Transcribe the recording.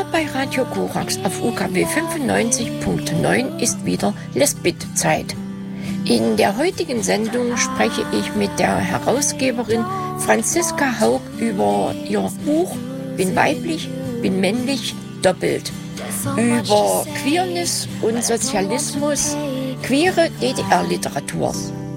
bei Radio Korax auf UKW 95.9 ist wieder Lesbit-Zeit. In der heutigen Sendung spreche ich mit der Herausgeberin Franziska Haug über ihr Buch Bin weiblich, bin männlich, doppelt. Über Queerness und Sozialismus, queere DDR-Literatur.